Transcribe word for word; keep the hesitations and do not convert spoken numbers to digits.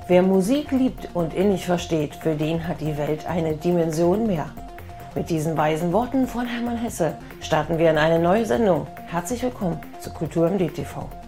Wer Musik liebt und innig versteht, für den hat die Welt eine Dimension mehr. Mit diesen weisen Worten von Hermann Hesse starten wir in eine neue Sendung. Herzlich willkommen zu Kultur im D T V.